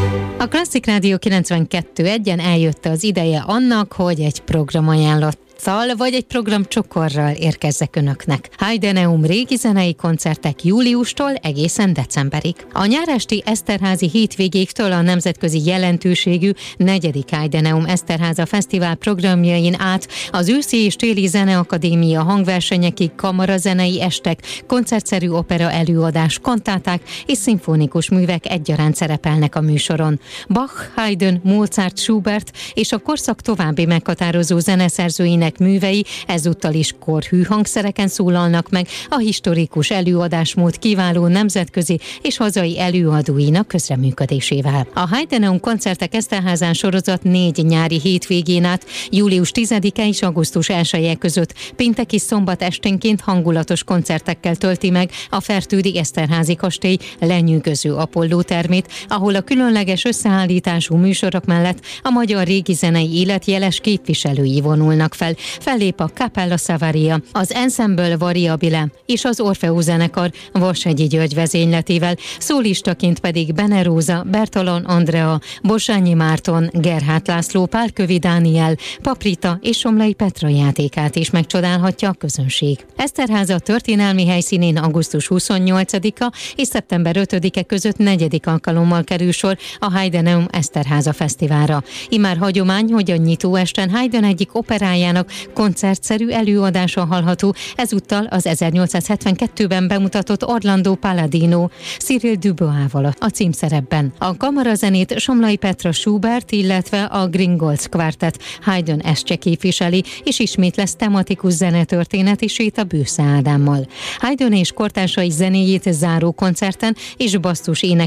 A Klasszik Rádió 92.1-en eljött az ideje annak, hogy egy programajánlattal vagy egy programcsokorral érkezzek önöknek. Heideneum régi zenei koncertek júliustól egészen decemberig. A nyáresti Eszterházi hétvégéktől a nemzetközi jelentőségű 4. Heideneum Eszterháza Fesztivál programjain át az őszi és téli zeneakadémia hangversenyekig kamarazenei estek, koncertszerű opera előadás, kantáták és szimfonikus művek egyaránt szerepelnek a műsoron. Bach, Haydn, Mozart, Schubert és a korszak további meghatározó zeneszerzőinek művei ezúttal is korhű hangszereken szólalnak meg a historikus előadásmód kiváló nemzetközi és hazai előadóinak közreműködésével. A Heideneum koncertek Eszterházán sorozat 4 nyári hétvégén át július 10-e és augusztus 1-e között péntek és szombat esténként hangulatos koncertekkel tölti meg a Fertődi Eszterházi kastély lenyűgöző Apolló termét, ahol a különleges összeállítású műsorok mellett a magyar régi zenei élet jeles képviselői vonulnak fel. Fellép a Capella Savaria, az Ensemble Variabile és az Orfeus zenekar Vashegyi György vezényletével, szólistaként pedig Bene Róza, Bertalan Andrea, Bosányi Márton, Gerhát László, Pálkövi Dániel, Paprita és Somlai Petra játékát is megcsodálhatja a közönség. Eszterháza történelmi helyszínén augusztus 28-a és szeptember 5-e között 4. alkalommal kerül sor a Heideneum Eszterháza Fesztiválra. Immár hagyomány, hogy a nyitóesten Haydn egyik operájának koncertszerű előadása hallható, ezúttal az 1872-ben bemutatott Orlando Palladino Cyril Dubois-val a címszerepben. A kamarazenét Somlai Petra Schubert, illetve a Gringolds Quartet Haydn estje képviseli, és ismét lesz tematikus zenetörténeti séta Bősze Ádámmal. Haydn és kortársai zenéjét záró koncerten és basszus ének